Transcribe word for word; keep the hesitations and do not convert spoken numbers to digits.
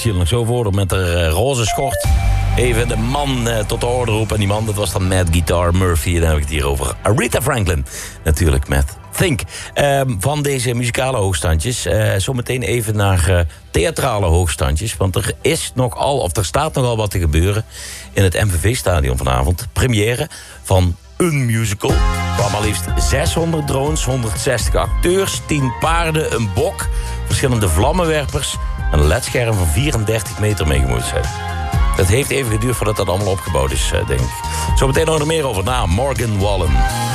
je er nog zo voor met de uh, roze schort. Even de man uh, tot de orde roepen. En die man, dat was dan Mad Guitar Murphy. En dan heb ik het hier over Aretha Franklin. Natuurlijk met Think. Uh, van deze muzikale hoogstandjes. Uh, zometeen even naar uh, theatrale hoogstandjes. Want er is nogal, of er staat nogal wat te gebeuren in het M V V-stadion vanavond. Première van een musical. Waar maar liefst zeshonderd drones, honderdzestig acteurs, tien paarden, een bok, verschillende vlammenwerpers en een ledscherm van vierendertig meter mee gemoeid zijn. Het heeft even geduurd voordat dat allemaal opgebouwd is, denk ik. Zometeen nog meer over na Morgan Wallen.